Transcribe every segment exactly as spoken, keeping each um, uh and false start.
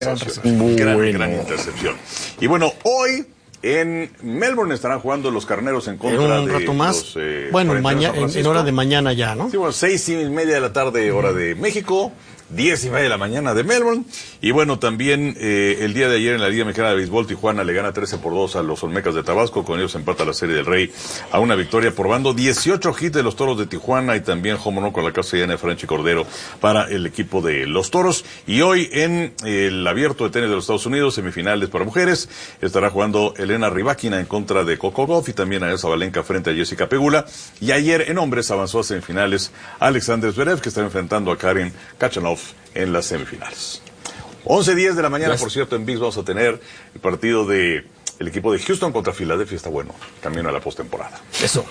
Gran, gran, gran intercepción. Y bueno, hoy en Melbourne estarán jugando los Carneros en contra un de rato más. los eh, bueno, mañana, en, en hora de mañana ya, ¿no? Sí, bueno, seis y media de la tarde, hora de México, diez y media de la mañana de Melbourne. Y bueno, también eh, el día de ayer en la Liga Mexicana de Béisbol, Tijuana le gana trece por dos a los Olmecas de Tabasco. Con ellos empata la Serie del Rey a una victoria por bando. dieciocho hits de los Toros de Tijuana y también home run con la castellana de Franchi Cordero para el equipo de los Toros. Y hoy en el Abierto de Tenis de los Estados Unidos, semifinales para mujeres, estará jugando Elena Rybakina en contra de Coco Gauff y también a Elsa Balenka frente a Jessica Pegula. Y ayer en hombres avanzó a semifinales Alexander Zverev, que está enfrentando a Karen Khachanov en las semifinales. once diez de la mañana, por cierto, en V I X vamos a tener el partido de el equipo de Houston contra Filadelfia. Está bueno, camino a la postemporada. Eso.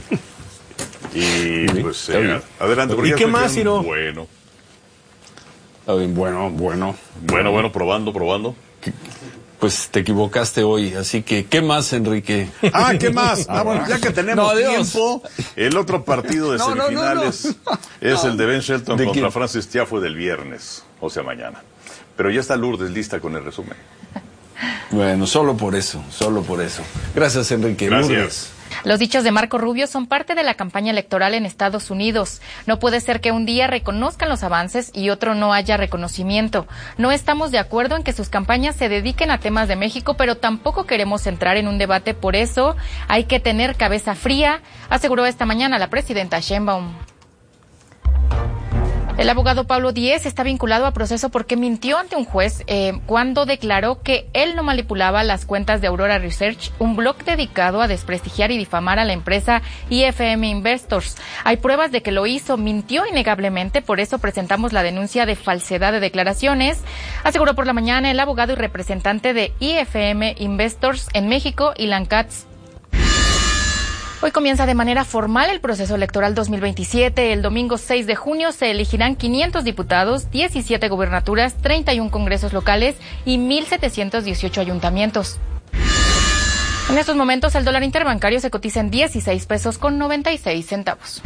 Y pues eh, adelante. ¿Y qué más, Ciro? Bueno. Bueno, bueno. Bueno, bueno, probando, probando. Pues te equivocaste hoy, así que, ¿qué más, Enrique? Ah, ¿qué más? Ah, bueno, ya que tenemos no, tiempo, el otro partido de no, semifinales no, no, no. es no. el de Ben Shelton ¿De contra quién? Francis Tiafoe del viernes, o sea, mañana. Pero ya está Lourdes lista con el resumen. Bueno, solo por eso, solo por eso. Gracias, Enrique. Gracias. Lourdes. Los dichos de Marco Rubio son parte de la campaña electoral en Estados Unidos. No puede ser que un día reconozcan los avances y otro no haya reconocimiento. No estamos de acuerdo en que sus campañas se dediquen a temas de México, pero tampoco queremos entrar en un debate. Por eso hay que tener cabeza fría, aseguró esta mañana la presidenta Sheinbaum. El abogado Pablo Díez está vinculado a proceso porque mintió ante un juez eh, cuando declaró que él no manipulaba las cuentas de Aurora Research, un blog dedicado a desprestigiar y difamar a la empresa I F M Investors. Hay pruebas de que lo hizo, mintió innegablemente, por eso presentamos la denuncia de falsedad de declaraciones, aseguró por la mañana el abogado y representante de I F M Investors en México, Ilan Katz. Hoy comienza de manera formal el proceso electoral dos mil veintisiete. El domingo seis de junio se elegirán quinientos diputados, diecisiete gubernaturas, treinta y uno congresos locales y mil setecientos dieciocho ayuntamientos. En estos momentos el dólar interbancario se cotiza en dieciséis pesos con noventa y seis centavos.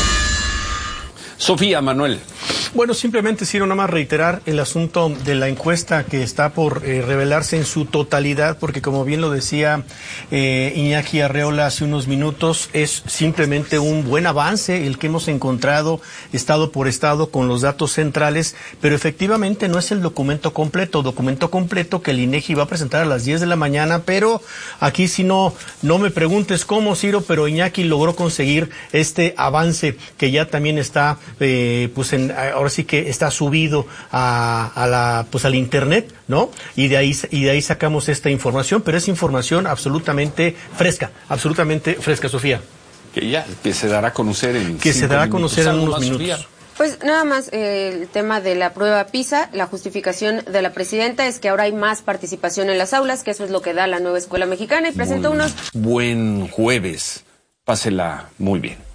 Sofía, Manuel. Bueno, simplemente, Ciro, nada más reiterar el asunto de la encuesta que está por eh, revelarse en su totalidad, porque como bien lo decía eh, Iñaki Arreola hace unos minutos, es simplemente un buen avance el que hemos encontrado estado por estado con los datos centrales, pero efectivamente no es el documento completo, documento completo que el INEGI va a presentar a las diez de la mañana, pero aquí si no, no me preguntes cómo, Ciro, pero Iñaki logró conseguir este avance que ya también está, eh, pues en... ahora sí que está subido a, a la pues al internet, ¿no? Y de ahí y de ahí sacamos esta información, pero es información absolutamente fresca, absolutamente fresca, Sofía. Que ya que se dará a conocer en que se dará a conocer en unos minutos. Sofía. Pues nada más eh, el tema de la prueba PISA, la justificación de la presidenta es que ahora hay más participación en las aulas, que eso es lo que da la nueva escuela mexicana y presentó muy unos buen jueves. Pásela muy bien.